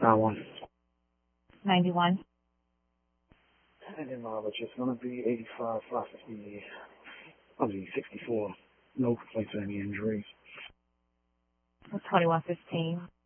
One. 91. Engine mileage is going to be 85, 550, 64. No complaints or any injuries. 2115.